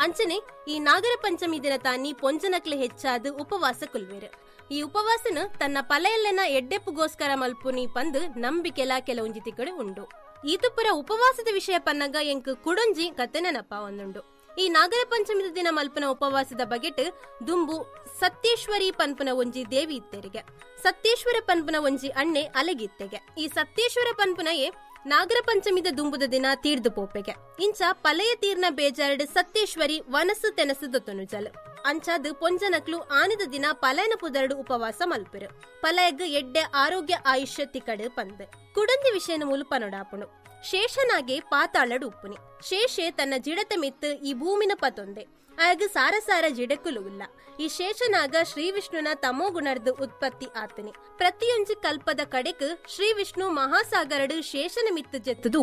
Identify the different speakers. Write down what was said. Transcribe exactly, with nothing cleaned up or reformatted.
Speaker 1: ಅಂಚನೆ ಈ ನಾಗರ ಪಂಚಮಿ ದಿನ ತಾನಿ ಪೊಂಜನಕ್ಲೆ ಹೆಚ್ಚಾದ ಉಪವಾಸ ಕುಲ್ವೇರು. ಈ ಉಪವಾಸನ ತನ್ನ ಪಲೆಯಲ್ಲೆನ ಎಡ್ಡೆಪ್ಪುಗೋಸ್ಕರ ಮಲ್ಪುನಿ ಪಂದು ನಂಬಿಕೆಲ ಕೆಲವೊಂಜಿ ತಿಕ್ಕಡು ಉಂಡು. ಈತುಪುರ ಉಪವಾಸದ ವಿಷಯ ಪನ್ನಗ ಎಂಕ್ ಕುಡೊಂಜಿ ಕತೆ ನೆನಪ ಒಂದುಂಡು. ಈ ನಾಗರ ಪಂಚಮಿ ದಿನ ಮಲ್ಪನ ಉಪವಾಸದ ಬಗೆಟ್ ದುಂಬು ಸತ್ಯೇಶ್ವರಿ ಪನ್ಪನ ಒಂಜಿ ದೇವಿ ಇತ್ತೆರಿಗೆ, ಸತ್ಯೇಶ್ವರ ಪನ್ಪನ ಒಂಜಿ ಅಣ್ಣೆ ಅಲಗಿತ್ತೆಗೆ. ಈ ಸತ್ಯೇಶ್ವರ ಪನ್ಪನಯೇ ನಾಗರ ಪಂಚಮಿದ ದುಂಬುದ ದಿನ ತೀರ್ದು ಪೋಪೆಗೆ. ಇಂಚ ಪಲೆಯ ತೀರ್ನ ಬೇಜಾರ್ಡ್ ಸತ್ಯೇಶ್ವರಿ ವನಸ್ಸು ತೆನಸು ದೊತ್ತನುಜಲ್ ಅಂಚಾದ್ ಪೊಂಜನಕ್ಲು ಆನಿದ ದಿನ ಪಲಯನ ಪುದರ್ಡು ಉಪವಾಸ ಮಲ್ಪೆರು. ಪಲಯಗ್ ಎಡ್ಡೆ ಆರೋಗ್ಯ ಆಯುಷ್ಯ ತಿಕಡು ಪಂದ್ ಕುಡಂದಿ ವಿಷಯನ ಮುಲು ಪನೊಡಾಪುಣು. ಶೇಷನಾಗೆ ಪಾತಾಳಡು ಉಪ್ಪುನಿ. ಶೇಷೆ ತನ್ನ ಜಿಡತೆ ಮಿತ್ತು ಈ ಭೂಮಿನ ಪತೊಂದೆ ಆಗ ಸಾರ ಸಾರ ಜಿಡಕುಲು ಇಲ್ಲ. ಈ ಶೇಷನಾಗ ಶ್ರೀ ವಿಷ್ಣುನ ತಮೋ ಗುಣರ್ದು ಉತ್ಪತ್ತಿ ಆತನಿ. ಪ್ರತಿಯೊಂಜಿ ಕಲ್ಪದ ಕಡೆಕ್ ಶ್ರೀ ವಿಷ್ಣು ಮಹಾಸಾಗರಡು ಶೇಷನ ಮಿತ್ತು ಜೆತ್ತದು